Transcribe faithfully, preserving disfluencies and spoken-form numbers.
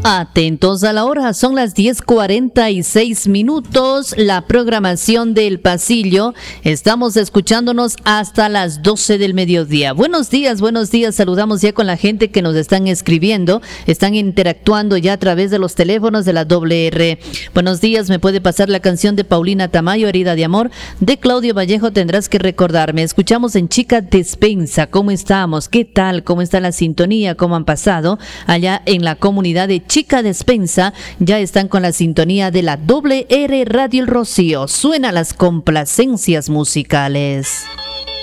Atentos a la hora, son las diez cuarenta y seis minutos, la programación del pasillo, estamos escuchándonos hasta las doce del mediodía. Buenos días, buenos días, saludamos ya con la gente que nos están escribiendo, están interactuando ya a través de los teléfonos de la doble R. Buenos días, me puede pasar la canción de Paulina Tamayo, Herida de Amor, de Claudio Vallejo, tendrás que recordarme. Escuchamos en Chica Despensa, ¿cómo estamos? ¿Qué tal? ¿Cómo está la sintonía? ¿Cómo han pasado? Allá en la comunidad de Chica Despensa, ya están con la sintonía de la doble R Radio El Rocío. Suenan las complacencias musicales.